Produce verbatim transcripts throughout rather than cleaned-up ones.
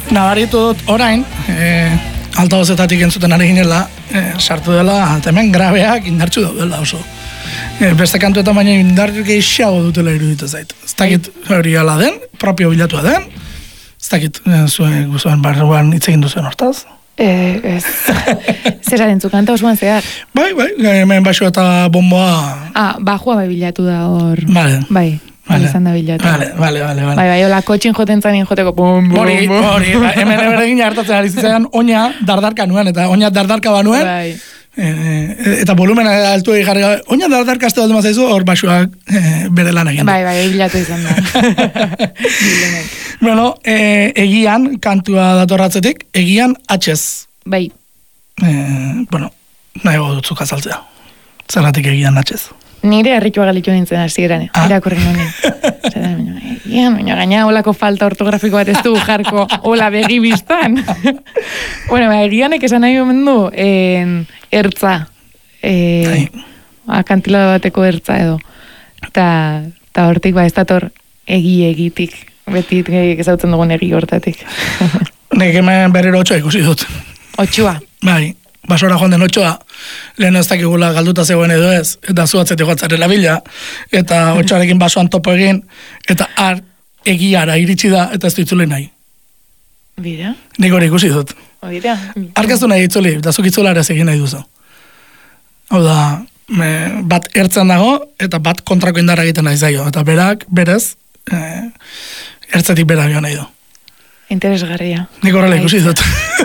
nabaritu dut orain, e, altabozetatik entzuten ari ginela, e, sartu dela, hemen grabeak indartxu daudela oso. E, beste kantuetan baina indar gehiago dutela iruditu zait. Ez dakit hori ala den, propio bilatua den, ez dakit e, zuen, zuen barruan hitz egin duzuen hortaz. Eh, ez. Zeraren zu kanta osoan zehar. Bai, bai, hemen baixo eta bomboa. Ah, bajua bai bilatu da hor. Vale. Bai. Vale. Izan da bilatu. Vale, vale, vale, vale. Bai, bai, hola kotxin joten zanin joteko pum, pum, Hori, hori, hemen eberegin hartatzen ari zitzen oina dardarka nuen, eta oina dardarka banuen. Bai. E, eta volumena altu egarri, oina dardarka azte balde mazaizu, hor baixuak e, bere lan egin. Bai, bai, bilatu izan da. Bueno, e, egian, kantua datorratzetik, egian atxez. Bai. E, bueno, nahi godutzuk azaltzea. Zerratik egian atxez. Nire herritua galitu nintzen hasieran, ah? Irakurri nuen. Egian, baina gaina holako falta ortografiko bat ez du jarko, hola begi biztan. Bueno, ba, egianek esan nahi omen du, en, ertza. E, akantilado bateko ertza edo. Ta, ta hortik, ba, ez dator egi egitik. Beti ezautzen dugun egi hortatik. Nek hemen berriro otxoa ikusi dut. Otxua. Bai. Basora joan den otxoa, lehen ez dakigula galduta zegoen edo ez, eta zuatzetik joatzarela bila, eta otxoarekin basoan topo egin, eta har egiara iritsi da, eta ez du itzuli nahi. Bira? Nik hori ikusi dut. Bira? Arkaztu nahi itzuli, eta zuk itzulare egin nahi duzu. Hau da, me, bat ertzen dago, eta bat kontrako indarra egiten nahi zaio, eta berak, berez, e, ertzetik bera joan nahi du. Interesgarria. Nik horrela ikusi dut.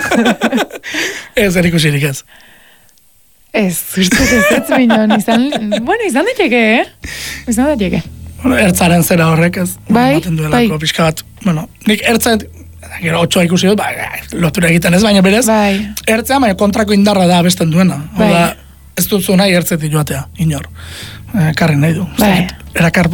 Ez er ikusirik ez. Ez, ustez ez ez minon, izan, bueno, izan daiteke, eh? Izan daiteke. Bueno, ertzaren zera horrek ez. Bai, bai. Pixka bat, bueno, nik ertzen, gero otxoa ikusi dut, ba, lotura egiten ez, baina berez, bai. Ertzea, baina kontrako indarra da abesten duena. Bai. Oda, ez duzu nahi ertzetik joatea, inor. E, karri nahi du. Bai. Erakar,